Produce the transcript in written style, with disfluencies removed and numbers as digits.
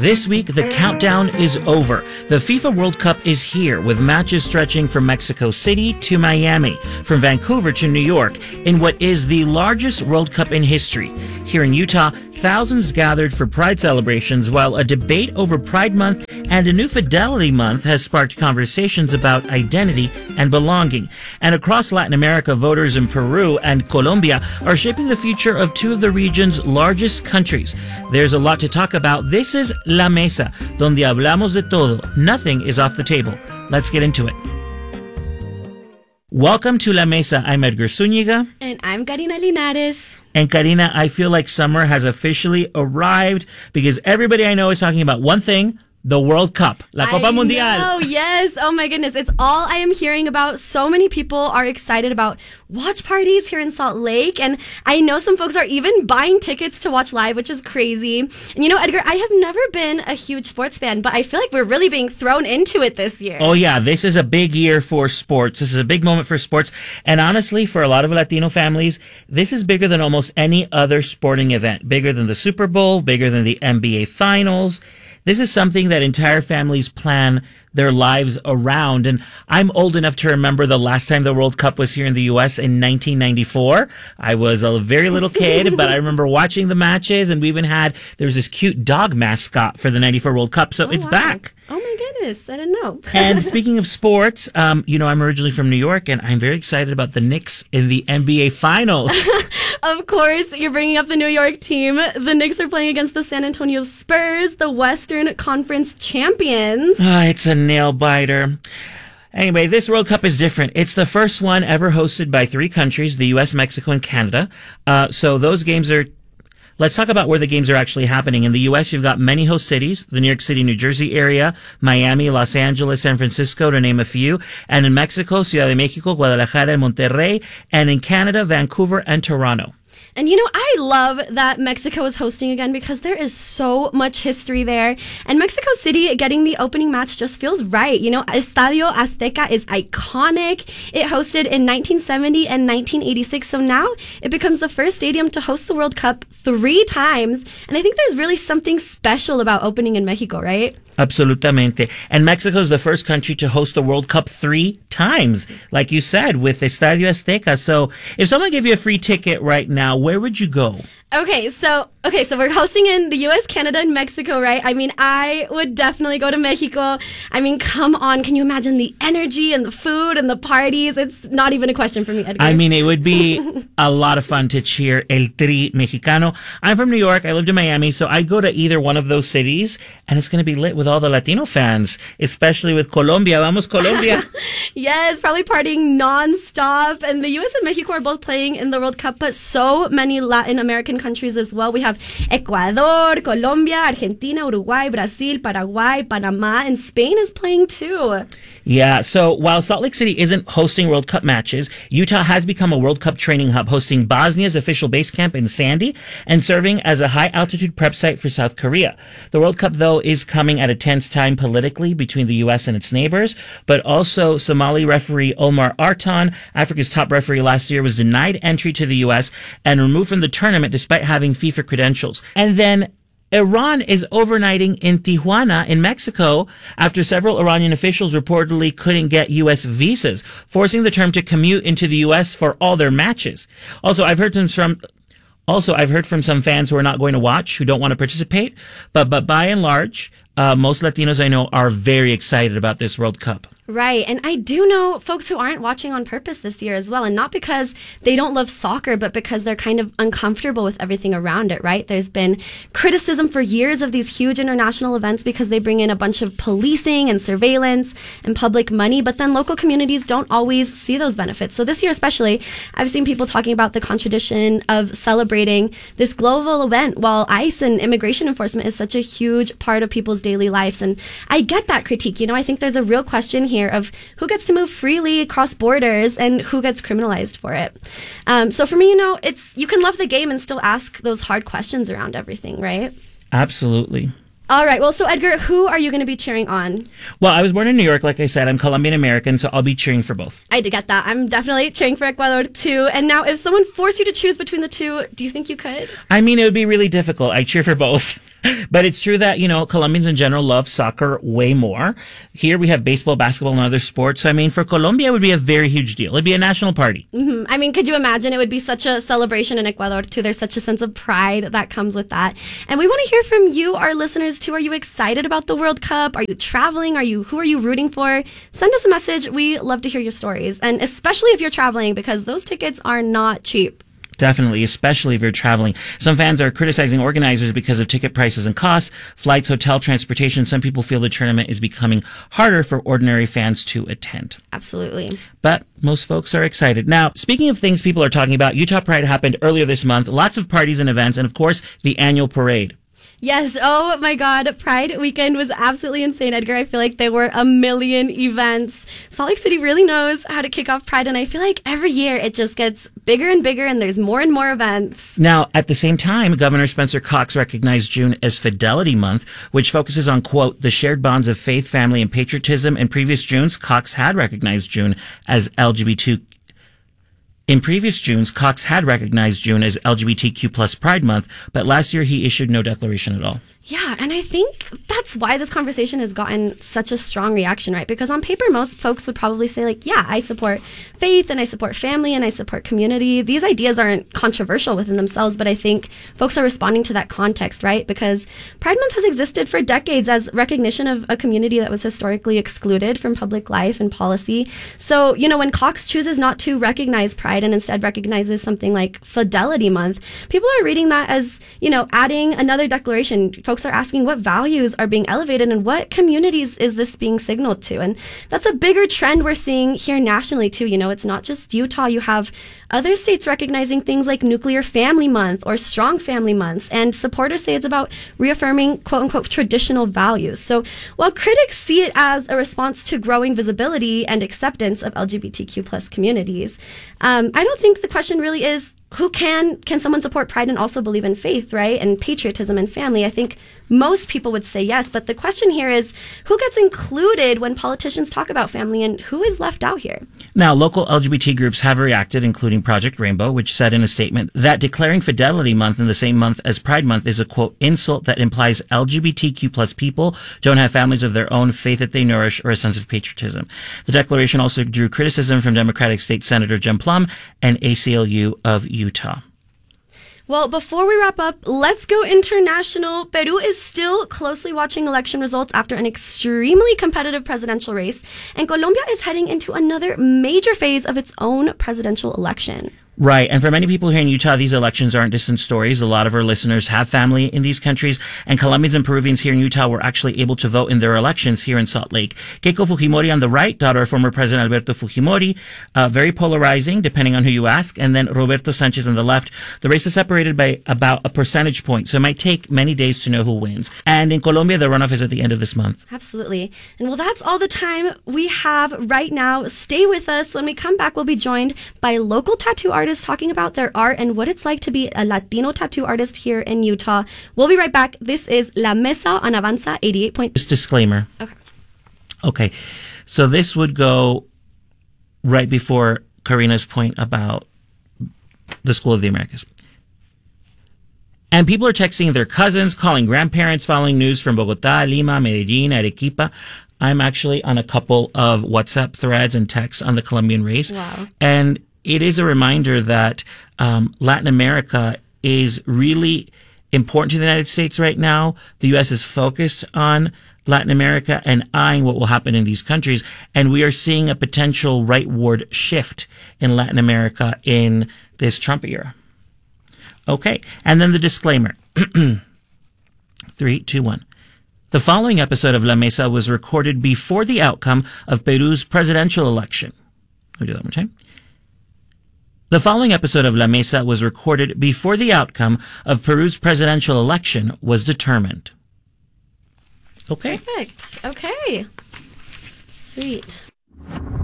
This week, the countdown is over. The FIFA World Cup is here, with matches stretching from Mexico City to Miami, from Vancouver to New York, in what is the largest World Cup in history. Here in Utah, thousands gathered for Pride celebrations, while a debate over Pride Month and a new Fidelity Month has sparked conversations about identity and belonging. And across Latin America, voters in Peru and Colombia are shaping the future of two of the region's largest countries. There's a lot to talk about. This is La Mesa, donde hablamos de todo. Nothing is off the table. Let's get into it. Welcome to La Mesa. I'm Edgar Zúñiga. And I'm Karina Linares. And Karina, I feel like summer has officially arrived because everybody I know is talking about one thing: the World Cup, La Copa Mundial. Oh, yes. Oh, my goodness. It's all I am hearing about. So many people are excited about watch parties here in Salt Lake. And I know some folks are even buying tickets to watch live, which is crazy. And you know, Edgar, I have never been a huge sports fan, but I feel like we're really being thrown into it this year. Oh, yeah. This is a big year for sports. This is a big moment for sports. And honestly, for a lot of Latino families, this is bigger than almost any other sporting event. Bigger than the Super Bowl, bigger than the NBA Finals. This is something that entire families plan their lives around. And I'm old enough to remember the last time the World Cup was here in the U.S. in 1994. I was a very little kid, but I remember watching the matches, and we even there was this cute dog mascot for the 94 World Cup. So it's back. Oh, my goodness. I didn't know. And speaking of sports, I'm originally from New York, and I'm very excited about the Knicks in the NBA Finals. Of course, you're bringing up the New York team. The Knicks are playing against the San Antonio Spurs, the Western Conference champions. It's a nail-biter. Anyway, this World Cup is different. It's the first one ever hosted by three countries, the U.S., Mexico, and Canada. So those games are... Let's talk about where the games are actually happening. In the U.S., you've got many host cities: the New York City, New Jersey area, Miami, Los Angeles, San Francisco, to name a few. And in Mexico, Ciudad de México, Guadalajara, and Monterrey. And in Canada, Vancouver and Toronto. And you know, I love that Mexico is hosting again because there is so much history there. And Mexico City getting the opening match just feels right. You know, Estadio Azteca is iconic. It hosted in 1970 and 1986. So now it becomes the first stadium to host the World Cup 3 times. And I think there's really something special about opening in Mexico, right? Absolutamente. And Mexico is the first country to host the World Cup 3 times, like you said, with Estadio Azteca. So if someone gave you a free ticket right now, where would you go? Okay, so we're hosting in the U.S., Canada, and Mexico, right? I mean, I would definitely go to Mexico. I mean, come on. Can you imagine the energy and the food and the parties? It's not even a question for me, Edgar. I mean, it would be a lot of fun to cheer El Tri Mexicano. I'm from New York. I lived in Miami, so I'd go to either one of those cities, and it's going to be lit with all the Latino fans, especially with Colombia. Vamos, Colombia. Yes, probably partying nonstop. And the U.S. and Mexico are both playing in the World Cup, but so many Latin American countries as well. We have Ecuador, Colombia, Argentina, Uruguay, Brazil, Paraguay, Panama, and Spain is playing too. Yeah, so while Salt Lake City isn't hosting World Cup matches, Utah has become a World Cup training hub, hosting Bosnia's official base camp in Sandy and serving as a high-altitude prep site for South Korea. The World Cup, though, is coming at a tense time politically between the U.S. and its neighbors, but also Somali referee Omar Artan, Africa's top referee last year, was denied entry to the U.S. and removed from the tournament despite having FIFA credentials. And then Iran is overnighting in Tijuana in Mexico after several Iranian officials reportedly couldn't get U.S. visas, forcing the term to commute into the U.S. for all their matches. Also, I've heard from some fans who are not going to watch, who don't want to participate, but by and large, most Latinos I know are very excited about this World Cup. Right. And I do know folks who aren't watching on purpose this year as well. And not because they don't love soccer, but because they're kind of uncomfortable with everything around it, right? There's been criticism for years of these huge international events because they bring in a bunch of policing and surveillance and public money, but then local communities don't always see those benefits. So this year especially, I've seen people talking about the contradiction of celebrating this global event while ICE and immigration enforcement is such a huge part of people's daily lives. And I get that critique. You know, I think there's a real question here of who gets to move freely across borders and who gets criminalized for it. So for me, you know, you can love the game and still ask those hard questions around everything, right? Absolutely. All right. Well, so Edgar, who are you going to be cheering on? Well, I was born in New York, like I said. I'm Colombian American, so I'll be cheering for both. I did get that. I'm definitely cheering for Ecuador too. And now, if someone forced you to choose between the two, do you think you could? I mean, it would be really difficult. I cheer for both. But it's true that, Colombians in general love soccer way more. Here we have baseball, basketball, and other sports. So, I mean, for Colombia, it would be a very huge deal. It'd be a national party. Mm-hmm. I mean, could you imagine? It would be such a celebration in Ecuador, too. There's such a sense of pride that comes with that. And we want to hear from you, our listeners, too. Are you excited about the World Cup? Are you traveling? Who are you rooting for? Send us a message. We love to hear your stories. And especially if you're traveling, because those tickets are not cheap. Definitely, especially if you're traveling. Some fans are criticizing organizers because of ticket prices and costs, flights, hotel, transportation. Some people feel the tournament is becoming harder for ordinary fans to attend. Absolutely. But most folks are excited. Now, speaking of things people are talking about, Utah Pride happened earlier this month. Lots of parties and events, and of course, the annual parade. Yes. Oh my God. Pride weekend was absolutely insane, Edgar. I feel like there were a million events. Salt Lake City really knows how to kick off Pride. And I feel like every year it just gets bigger and bigger and there's more and more events. Now, at the same time, Governor Spencer Cox recognized June as Fidelity Month, which focuses on, quote, the shared bonds of faith, family, and patriotism. In previous Junes, Cox had recognized June as LGBTQ. In previous Junes, Cox had recognized June as LGBTQ plus Pride Month, but last year he issued no declaration at all. Yeah, and I think that's why this conversation has gotten such a strong reaction, right? Because on paper, most folks would probably say, like, yeah, I support faith and I support family and I support community. These ideas aren't controversial within themselves, but I think folks are responding to that context, right? Because Pride Month has existed for decades as recognition of a community that was historically excluded from public life and policy. So, when Cox chooses not to recognize Pride and instead recognizes something like Fidelity Month, people are reading that as, adding another declaration. Folks are asking what values are being elevated and what communities is this being signaled to. And that's a bigger trend we're seeing here nationally too. It's not just Utah. You have other states recognizing things like Nuclear Family Month or Strong Family Months. And supporters say it's about reaffirming quote unquote traditional values. So while critics see it as a response to growing visibility and acceptance of LGBTQ plus communities, I don't think the question really is, can someone support Pride and also believe in faith, right? And patriotism and family? I think most people would say yes. But the question here is, who gets included when politicians talk about family and who is left out here? Now, local LGBT groups have reacted, including Project Rainbow, which said in a statement that declaring Fidelity Month in the same month as Pride Month is a, quote, insult that implies LGBTQ plus people don't have families of their own, faith that they nourish, or a sense of patriotism. The declaration also drew criticism from Democratic State Senator Jen Plum and ACLU of Utah. Well, before we wrap up, let's go international. Peru is still closely watching election results after an extremely competitive presidential race, and Colombia is heading into another major phase of its own presidential election. Right. And for many people here in Utah, these elections aren't distant stories. A lot of our listeners have family in these countries, and Colombians and Peruvians here in Utah were actually able to vote in their elections here in Salt Lake. Keiko Fujimori on the right, daughter of former President Alberto Fujimori, very polarizing, depending on who you ask. And then Roberto Sanchez on the left. The race is separated by about a percentage point, so it might take many days to know who wins. And in Colombia, the runoff is at the end of this month. Absolutely. And well, that's all the time we have right now. Stay with us. When we come back, we'll be joined by local tattoo artists talking about their art and what it's like to be a Latino tattoo artist here in Utah. We'll be right back. This is La Mesa on Avanza 88. Just disclaimer. Okay. So this would go right before Karina's point about the School of the Americas. And people are texting their cousins, calling grandparents, following news from Bogota, Lima, Medellin, Arequipa. I'm actually on a couple of WhatsApp threads and texts on the Colombian race. Wow. And it is a reminder that Latin America is really important to the United States right now. The U.S. is focused on Latin America and eyeing what will happen in these countries. And we are seeing a potential rightward shift in Latin America in this Trump era. Okay. And then the disclaimer. 3, 2, 1. The following episode of La Mesa was recorded before the outcome of Peru's presidential election. Let me do that one more time. The following episode of La Mesa was recorded before the outcome of Peru's presidential election was determined. Okay. Perfect. Okay. Sweet.